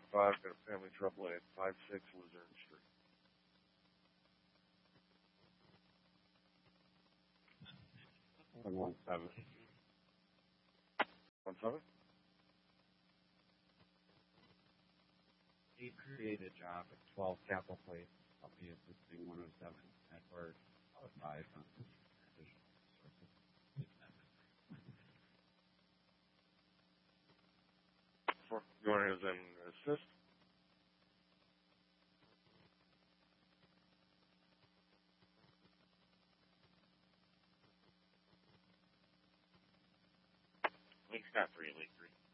5, got a family trouble at 56 Luzerne Street. 117. 17? He created a job at 12 Capitol Place. I'll be assisting 107 Edward 5 on additional sources. You want to then assist? Link Scott 3, Link 3.